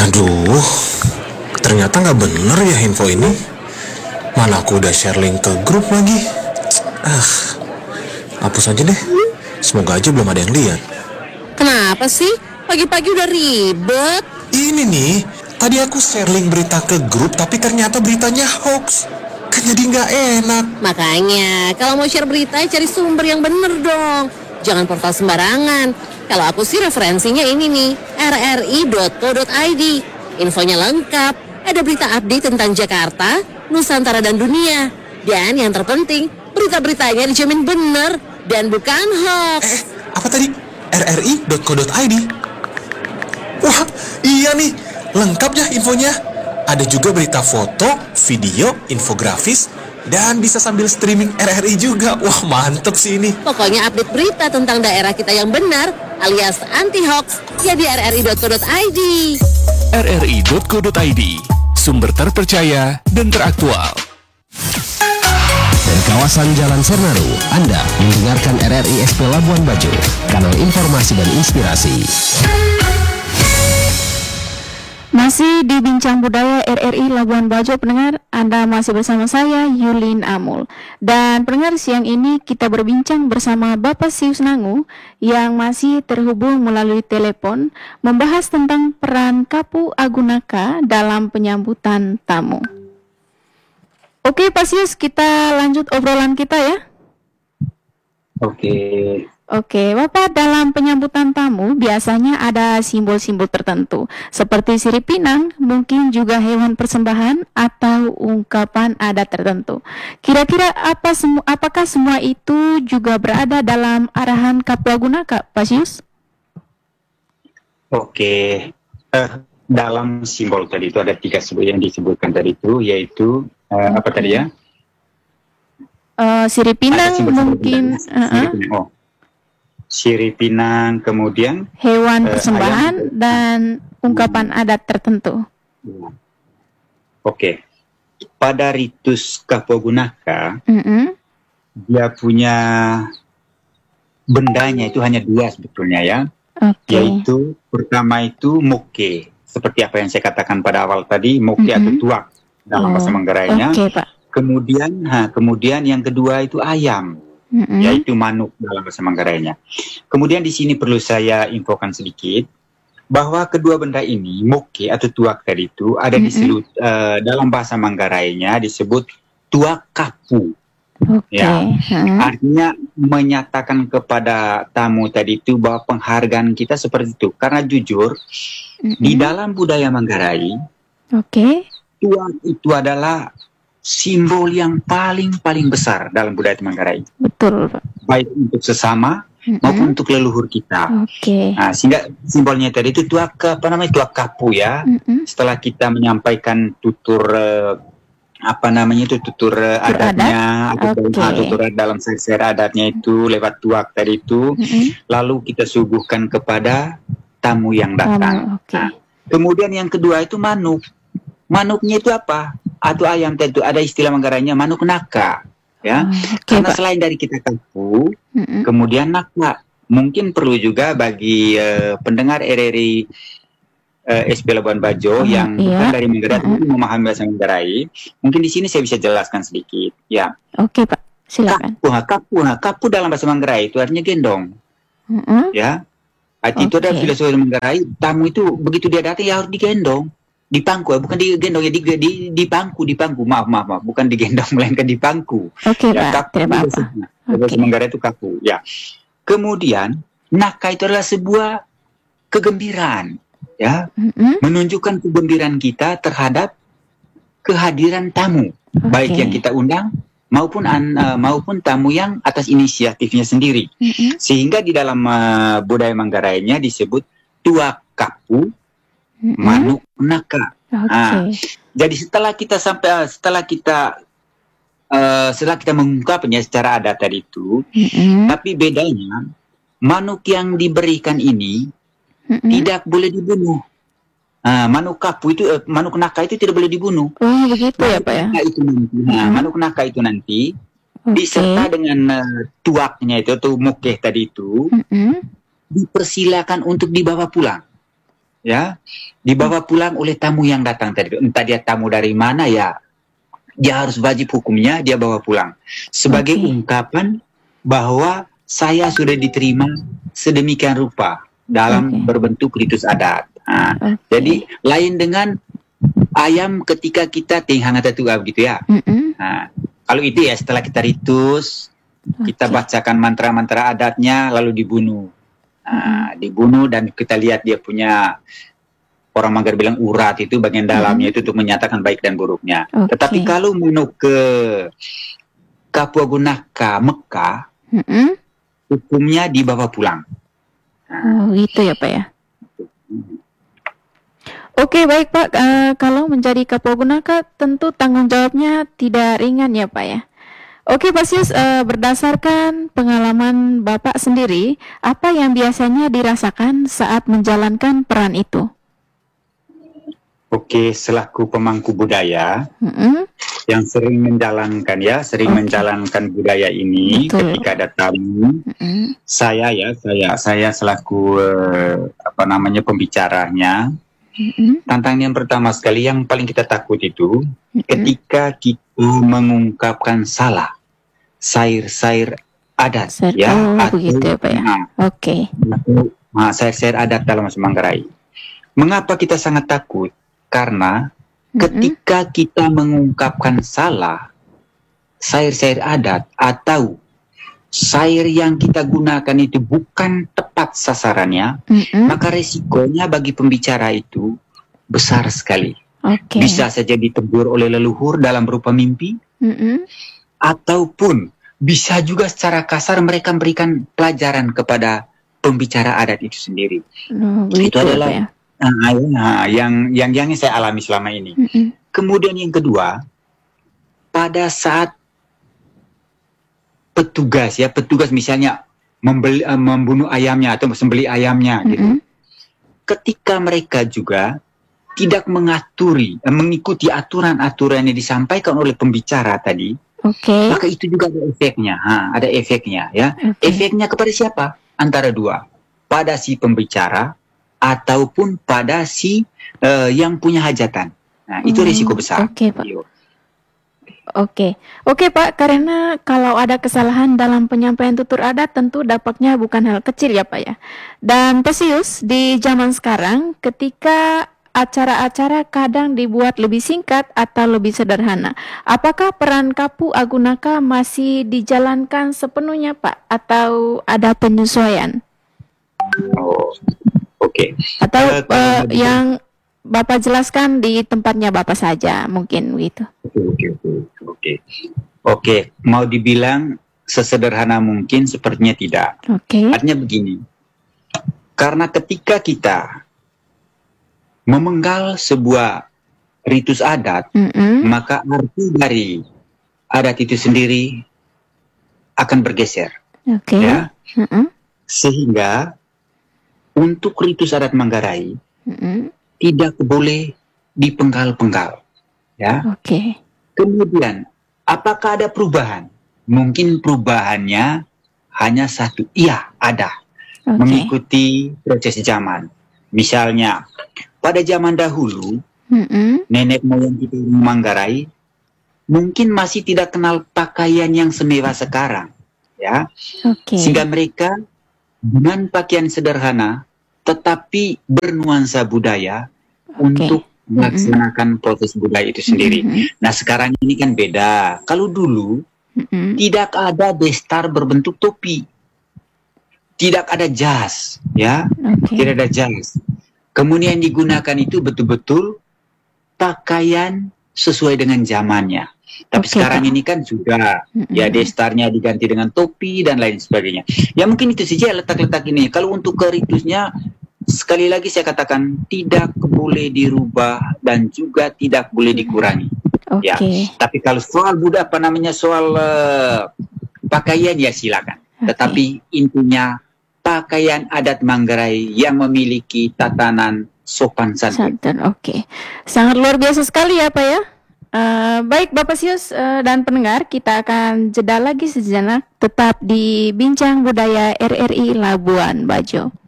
Aduh, ternyata nggak bener ya info ini. Mana aku udah share link ke grup lagi. Hapus aja deh. Semoga aja belum ada yang lihat. Kenapa sih? Pagi-pagi udah ribet. Ini nih, tadi aku share link berita ke grup tapi ternyata beritanya hoax. Kan jadi nggak enak. Makanya, kalau mau share berita, cari sumber yang bener dong. Jangan portal sembarangan. Kalau aku sih referensinya ini nih, rri.co.id. Infonya lengkap, ada berita update tentang Jakarta, Nusantara dan dunia. Dan yang terpenting, berita-beritanya dijamin bener dan bukan hoax. Apa tadi? rri.co.id. Wah, iya nih, lengkap ya infonya. Ada juga berita foto, video, infografis, dan bisa sambil streaming RRI juga. Wah, mantep sih ini. Pokoknya update berita tentang daerah kita yang benar, alias anti-hoax, ya di rri.co.id. rri.co.id, sumber terpercaya dan teraktual. Dari kawasan Jalan Sernaru, Anda mendengarkan RRI SP Labuan Bajo, kanal informasi dan inspirasi. Masih di Bincang Budaya RRI Labuan Bajo, pendengar, Anda masih bersama saya, Yulin Amul. Dan pendengar, siang ini kita berbincang bersama Bapak Sius Nangu yang masih terhubung melalui telepon, membahas tentang peran Kapu Agunaka dalam penyambutan tamu. Oke, Pak Sius, kita lanjut obrolan kita ya. Oke, Bapak, dalam penyambutan tamu biasanya ada simbol-simbol tertentu seperti sirip pinang, mungkin juga hewan persembahan atau ungkapan adat tertentu. Kira-kira apakah semua itu juga berada dalam arahan Kapu Agunaka, Pak Sius? Oke, dalam simbol tadi itu ada 3 simbol yang disebutkan tadi itu, yaitu apa tadi ya? Sirip pinang mungkin. Sirip pinang, kemudian hewan persembahan dan ungkapan adat tertentu. Oke. Pada ritus Kapu Agunaka, dia punya bendanya itu hanya 2 sebetulnya ya. Yaitu pertama itu moke, seperti apa yang saya katakan pada awal tadi, moke atau tuak dalam bahasa Manggarainya. Kemudian yang kedua itu ayam. Yaitu manuk dalam bahasa Manggarainya. Kemudian di sini perlu saya infokan sedikit bahwa kedua benda ini, moke atau tuak tadi itu ada disebut dalam bahasa Manggarainya disebut tuak kapu. Ya, artinya menyatakan kepada tamu tadi itu bahwa penghargaan kita seperti itu. Karena jujur di dalam budaya Manggarai, tuak itu adalah simbol yang paling besar dalam budaya Manggarai. Betul, Pak. Baik untuk sesama maupun untuk leluhur kita. Nah, sehingga simbolnya tadi itu tuak kapu ya. Setelah kita menyampaikan tutur tutur adatnya atau tutur dalam syair adatnya itu lewat tuak tadi itu, lalu kita suguhkan kepada tamu yang datang. Nah, kemudian yang kedua itu manuk. Manuknya itu apa? Atau ayam tentu ada istilah Manggarainya manuk naka, ya. Karena selain dari kita kapu, kemudian naka. Mungkin perlu juga bagi pendengar RRI SP Labuan Bajo yang bukan dari Manggarai tapi memahami bahasa Manggarai, mungkin di sini saya bisa jelaskan sedikit, ya. Oke, Pak. Silakan. Kapu dalam bahasa Manggarai itu artinya gendong, ya. Itu adalah filosofi Manggarai. Tamu itu begitu dia datang ya harus digendong. Di pangku, bukan digendong ya, di pangku, maaf, bukan digendong melainkan di pangku. Pak, tidak apa-apa. Bahasa Manggarai itu kapu, ya. Kemudian naka itu adalah sebuah kegembiraan, ya, menunjukkan kegembiraan kita terhadap kehadiran tamu, baik yang kita undang maupun tamu yang atas inisiatifnya sendiri. Sehingga di dalam budaya Manggarainya disebut tuak kapu, manuk naka. Jadi setelah kita mengungkapnya secara adat tadi itu, tapi bedanya manuk yang diberikan ini tidak boleh dibunuh. Manuk naka itu tidak boleh dibunuh. Oh, begitu ya, Pak ya. Manuk naka itu nanti diserta dengan tuaknya itu atau mokeh tadi itu dipersilakan untuk dibawa pulang. ya, dibawa pulang oleh tamu yang datang tadi. Entah dia tamu dari mana ya, dia harus wajib hukumnya dia bawa pulang sebagai ungkapan bahwa saya sudah diterima sedemikian rupa dalam berbentuk ritus adat. Nah, jadi lain dengan ayam ketika kita tinghangat itu gitu ya. Nah, kalau itu ya setelah kita ritus, kita bacakan mantra-mantra adatnya lalu dibunuh. Nah, dibunuh dan kita lihat dia punya, orang Manggar bilang urat itu bagian dalamnya itu untuk menyatakan baik dan buruknya. Tetapi kalau menuju ke Kapua Gunaka Mekah, hukumnya dibawa pulang. Oh, gitu ya Pak ya. Oke, baik Pak. Kalau menjadi Kapua Gunaka tentu tanggung jawabnya tidak ringan ya Pak ya. Oke Pak Sius, berdasarkan pengalaman Bapak sendiri, apa yang biasanya dirasakan saat menjalankan peran itu? Oke, selaku pemangku budaya yang sering menjalankan menjalankan budaya ini. Betul. Ketika ada tamu, saya selaku pembicaranya. Tantangan yang pertama sekali yang paling kita takut itu ketika kita mengungkapkan salah sair-sair adat atau begitu ya Pak ya. Sair-sair adat dalam bahasa Manggarai. Mengapa kita sangat takut? Karena ketika kita mengungkapkan salah sair-sair adat atau sair yang kita gunakan itu bukan tepat sasarannya, maka resikonya bagi pembicara itu besar sekali. Bisa saja ditegur oleh leluhur dalam berupa mimpi, ataupun bisa juga secara kasar mereka memberikan pelajaran kepada pembicara adat itu sendiri. Itu adalah yang saya alami selama ini. Kemudian yang kedua, pada saat petugas misalnya membunuh ayamnya atau sembelih ayamnya gitu. Ketika mereka juga tidak mengikuti aturan-aturan yang disampaikan oleh pembicara tadi, maka itu juga ada efeknya. Efeknya kepada siapa? Antara dua, pada si pembicara ataupun pada si yang punya hajatan. Nah, itu risiko besar. Oke Pak, karena kalau ada kesalahan dalam penyampaian tutur adat tentu dampaknya bukan hal kecil ya Pak ya. Dan Pak Sius, di zaman sekarang ketika acara-acara kadang dibuat lebih singkat atau lebih sederhana, apakah peran Kapua Gunaka masih dijalankan sepenuhnya Pak atau ada penyesuaian? Atau yang Bapak jelaskan di tempatnya Bapak saja mungkin gitu. Oke, mau dibilang sesederhana mungkin sepertinya tidak. Artinya begini, karena ketika kita memenggal sebuah ritus adat, maka arti dari adat itu sendiri akan bergeser. Sehingga untuk ritus adat Manggarai tidak boleh dipenggal-penggal. Kemudian, apakah ada perubahan? Mungkin perubahannya hanya satu. Iya, ada. Mengikuti proses zaman. Misalnya, pada zaman dahulu, nenek moyang kita di Manggarai mungkin masih tidak kenal pakaian yang semewah sekarang. Sehingga mereka dengan pakaian sederhana, tetapi bernuansa budaya untuk melaksanakan proses budaya itu sendiri. Nah, sekarang ini kan beda. Kalau dulu tidak ada bestar berbentuk topi, tidak ada jas, tidak ada jas. Kemudian digunakan itu betul-betul pakaian sesuai dengan zamannya. Tapi sekarang ini kan sudah destarnya diganti dengan topi dan lain sebagainya. Ya mungkin itu saja letak-letak ini. Kalau untuk ritusnya, sekali lagi saya katakan tidak boleh dirubah dan juga tidak boleh dikurangi. Tapi kalau soal soal pakaian ya silakan. Tetapi intinya pakaian adat Manggarai yang memiliki tatanan sopan santun. Sangat luar biasa sekali ya Pak ya. Baik Bapak Sius dan pendengar, kita akan jeda lagi sejenak, tetap di Bincang Budaya RRI Labuan Bajo.